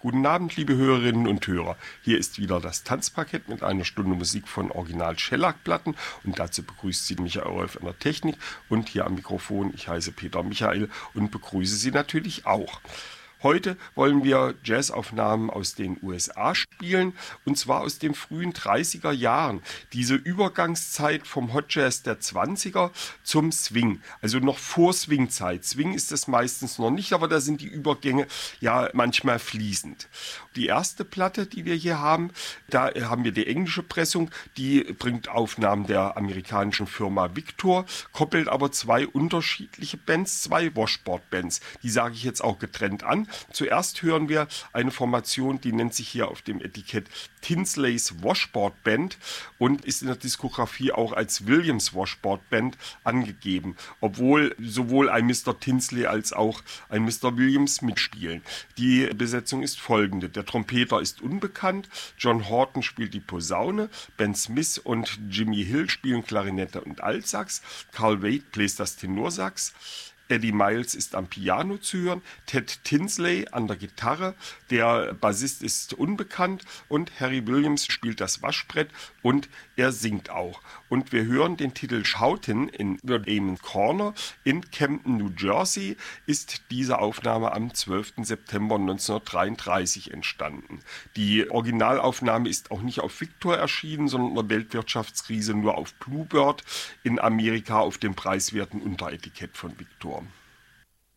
Guten Abend, liebe Hörerinnen und Hörer. Hier ist wieder das Tanzparkett mit einer Stunde Musik von Original Shellac-Platten und dazu begrüßt Sie Michael Rolf an der Technik und hier am Mikrofon. Ich heiße Peter Michael und begrüße Sie natürlich auch. Heute wollen wir Jazzaufnahmen aus den USA spielen, und zwar aus den frühen 30er Jahren. Diese Übergangszeit vom Hot Jazz der 20er zum Swing, also noch vor Swingzeit. Swing ist es meistens noch nicht, aber da sind die Übergänge ja manchmal fließend. Die erste Platte, die wir hier haben, da haben wir die englische Pressung, die bringt Aufnahmen der amerikanischen Firma Victor, koppelt aber zwei unterschiedliche Bands, zwei Washboard-Bands. Die sage ich jetzt auch getrennt an. Zuerst hören wir eine Formation, die nennt sich hier auf dem Etikett Tinsley's Washboard Band und ist in der Diskografie auch als Williams Washboard Band angegeben, obwohl sowohl ein Mr. Tinsley als auch ein Mr. Williams mitspielen. Die Besetzung ist folgende: Der Trompeter ist unbekannt, John Horton spielt die Posaune, Ben Smith und Jimmy Hill spielen Klarinette und Altsax, Carl Wade bläst das Tenorsax, Eddie Miles ist am Piano zu hören, Ted Tinsley an der Gitarre, der Bassist ist unbekannt und Harry Williams spielt das Waschbrett und er singt auch. Und wir hören den Titel Shoutin' in the Damon Corner in Camden, New Jersey, ist diese Aufnahme am 12. September 1933 entstanden. Die Originalaufnahme ist auch nicht auf Victor erschienen, sondern in der Weltwirtschaftskrise nur auf Bluebird in Amerika auf dem preiswerten Unteretikett von Victor.